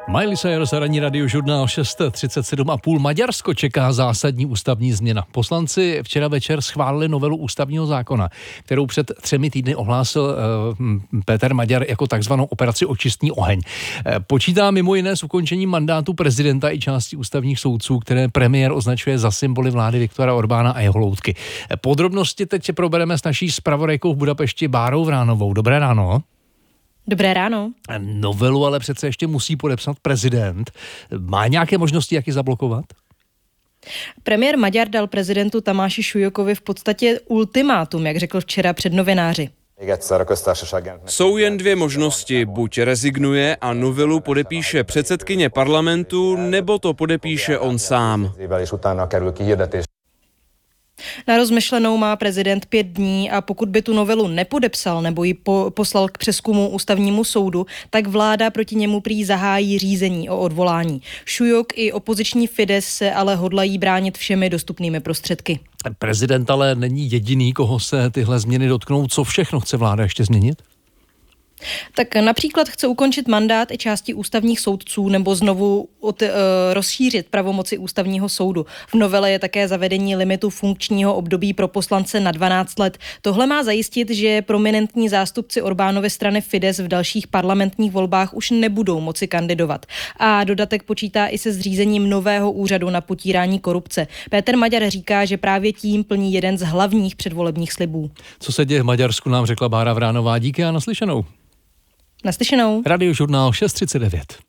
Miley Cyrus a ranní radiožurnál 6:37,5. Maďarsko čeká zásadní ústavní změna. Poslanci včera večer schválili novelu ústavního zákona, kterou před 3 týdny ohlásil Péter Maďar jako takzvanou operaci Očistný oheň. Počítá mimo jiné s ukončením mandátu prezidenta i části ústavních soudců, které premiér označuje za symboly vlády Viktora Orbána a jeho loutky. Podrobnosti teď probereme s naší zpravodajkou v Budapešti Bárou Vránovou. Dobré ráno. Dobré ráno. Novelu ale přece ještě musí podepsat prezident. Má nějaké možnosti, jak ji zablokovat? Premiér Maďar dal prezidentu Tamáši Šujokovi v podstatě ultimátum, jak řekl včera před novináři. Jsou jen 2 možnosti. Buď rezignuje a novelu podepíše předsedkyně parlamentu, nebo to podepíše on sám. Na rozmyšlenou má prezident 5 dní a pokud by tu novelu nepodepsal nebo ji poslal k přezkumu ústavnímu soudu, tak vláda proti němu prý zahájí řízení o odvolání. Šujok i opoziční Fidesz se ale hodlají bránit všemi dostupnými prostředky. Prezident ale není jediný, koho se tyhle změny dotknou. Co všechno chce vláda ještě změnit? Tak například chce ukončit mandát i části ústavních soudců nebo znovu rozšířit pravomoci ústavního soudu. V novele je také zavedení limitu funkčního období pro poslance na 12 let. Tohle má zajistit, že prominentní zástupci Orbánovy strany Fidesz v dalších parlamentních volbách už nebudou moci kandidovat. A dodatek počítá i se zřízením nového úřadu na potírání korupce. Péter Maďar říká, že právě tím plní jeden z hlavních předvolebních slibů. Co se děje v Maďarsku, nám řekla Bára Vránová. Díky a naslyšenou. Naslyšenou. Radiožurnál 6:39.